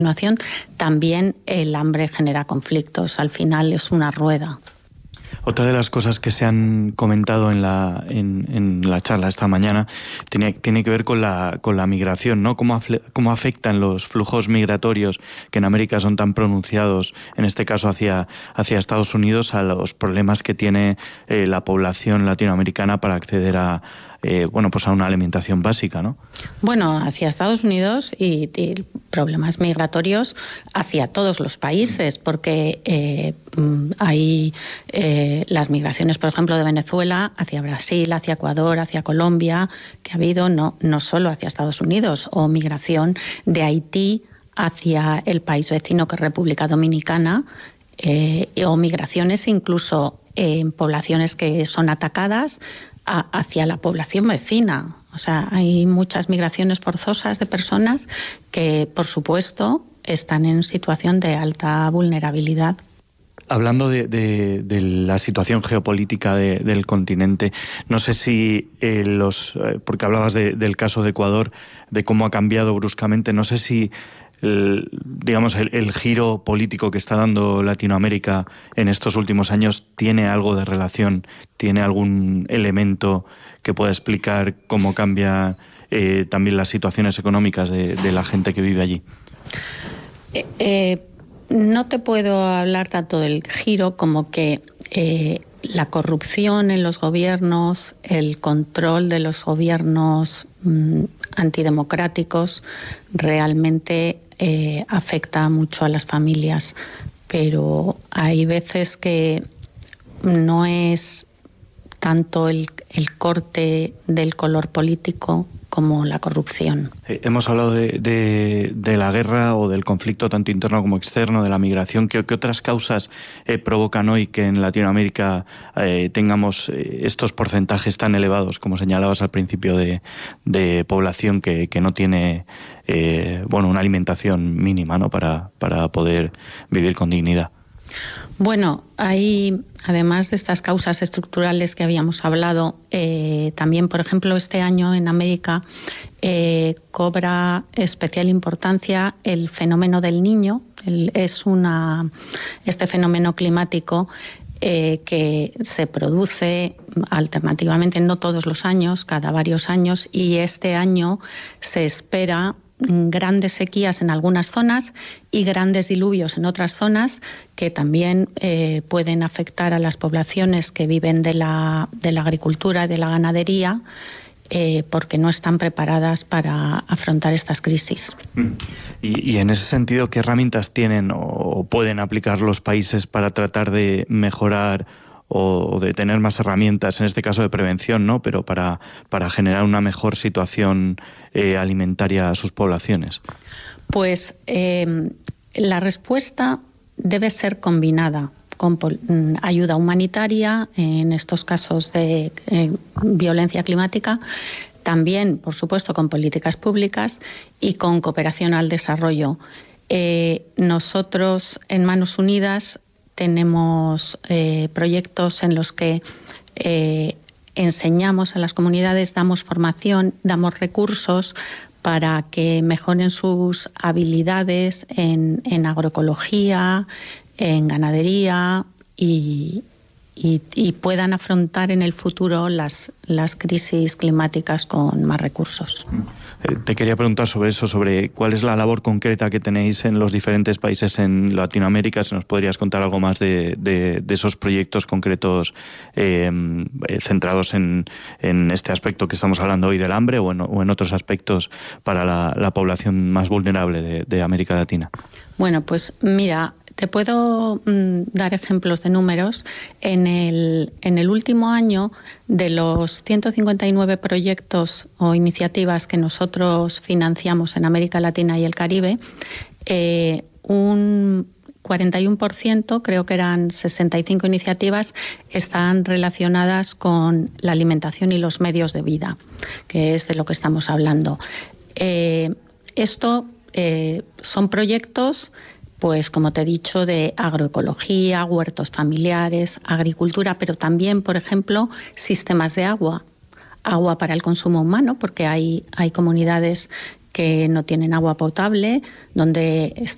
continuación, también el hambre genera conflictos. Al final es una rueda. Otra de las cosas que se han comentado en la charla esta mañana tiene que ver con la migración, ¿no? Cómo afectan los flujos migratorios, que en América son tan pronunciados, en este caso hacia Estados Unidos, a los problemas que tiene la población latinoamericana para acceder a una alimentación básica, ¿no? Bueno, hacia Estados Unidos y problemas migratorios hacia todos los países, porque hay las migraciones, por ejemplo, de Venezuela hacia Brasil, hacia Ecuador, hacia Colombia, que ha habido no solo hacia Estados Unidos, o migración de Haití hacia el país vecino, que es República Dominicana, o migraciones incluso en poblaciones que son atacadas hacia la población vecina. O sea, hay muchas migraciones forzosas de personas que, por supuesto, están en situación de alta vulnerabilidad. Hablando de la situación geopolítica del continente, no sé si porque hablabas del caso de Ecuador, de cómo ha cambiado bruscamente, no sé si el giro político que está dando Latinoamérica en estos últimos años tiene algo de relación, tiene algún elemento que pueda explicar cómo cambia también las situaciones económicas de la gente que vive allí. No te puedo hablar tanto del giro como que la corrupción en los gobiernos, el control de los gobiernos antidemocráticos realmente afecta mucho a las familias, pero hay veces que no es tanto el corte del color político como la corrupción. Hemos hablado de la guerra o del conflicto tanto interno como externo, de la migración. ¿Qué otras causas provocan hoy que en Latinoamérica tengamos estos porcentajes tan elevados, como señalabas al principio, de población que no tiene una alimentación mínima, ¿no? para poder vivir con dignidad? Bueno, hay, además de estas causas estructurales que habíamos hablado, también, por ejemplo, este año en América cobra especial importancia el fenómeno del Niño. Este fenómeno climático que se produce alternativamente, no todos los años, cada varios años, y este año se espera grandes sequías en algunas zonas y grandes diluvios en otras zonas que también pueden afectar a las poblaciones que viven de la agricultura y de la ganadería porque no están preparadas para afrontar estas crisis. Y en ese sentido, ¿qué herramientas tienen o pueden aplicar los países para tratar de mejorar o de tener más herramientas, en este caso de prevención, ¿no? Pero para generar una mejor situación alimentaria a sus poblaciones? Pues la respuesta debe ser combinada con ayuda humanitaria en estos casos de violencia climática, también, por supuesto, con políticas públicas y con cooperación al desarrollo. Nosotros, en Manos Unidas, tenemos proyectos en los que enseñamos a las comunidades, damos formación, damos recursos para que mejoren sus habilidades en agroecología, en ganadería y puedan afrontar en el futuro las crisis climáticas con más recursos. Te quería preguntar sobre eso, sobre cuál es la labor concreta que tenéis en los diferentes países en Latinoamérica. Si nos podrías contar algo más de esos proyectos concretos centrados en este aspecto que estamos hablando hoy del hambre o en otros aspectos para la población más vulnerable de América Latina. Bueno, pues mira, te puedo dar ejemplos de números. En el último año, de los 159 proyectos o iniciativas que nosotros financiamos en América Latina y el Caribe, un 41%, creo que eran 65 iniciativas, están relacionadas con la alimentación y los medios de vida, que es de lo que estamos hablando. Esto son proyectos, pues como te he dicho, de agroecología, huertos familiares, agricultura, pero también, por ejemplo, sistemas de agua para el consumo humano, porque hay comunidades que no tienen agua potable, donde